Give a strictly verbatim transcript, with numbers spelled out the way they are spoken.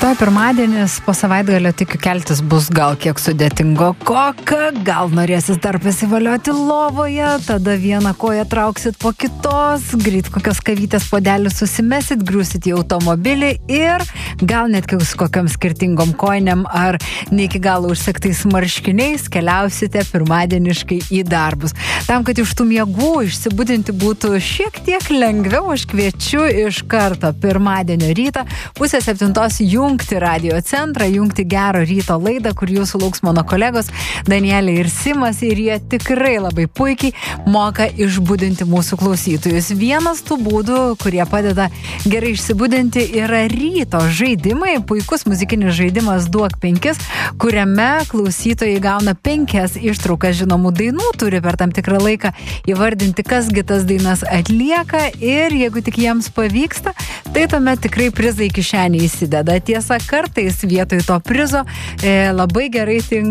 Rytoj pirmadienis, po savaitgalio tikiu keltis bus gal kiek sudėtingo koka, gal norėsis dar pasivalioti lovoje, tada vieną koją trauksit po kitos, greit kokios kavytės podelius susimesit, griūsit į automobilį ir gal net su kokiam skirtingom kojiniam ar ne iki galo užsektais marškiniais keliausite pirmadieniškai į darbus. Tam, kad iš tų miegų išsibudinti būtų šiek tiek lengviau, aš kviečiu iš karto pirmadienio rytą, pusę septintos jungti radio centrą, jungti Gero ryto laidą, kur jūsų lauks mano kolegos Danielė ir Simas, ir jie tikrai labai puikiai moka išbudinti mūsų klausytojus. Vienas tų būdų, kurie padeda gerai išsibudinti, yra ryto žaidimai, puikus muzikinis žaidimas Duok penkis, kuriame klausytojai gauna penkias ištraukas žinomų dainų, turi per tam tikrą laiką įvardinti, kasgi tas dainas atlieka, ir jeigu tik jiems pavyksta, tai tuomet tikrai prizai kišenį įsideda. Tiesa, kartais vietoj to prizo e, labai gerai tinka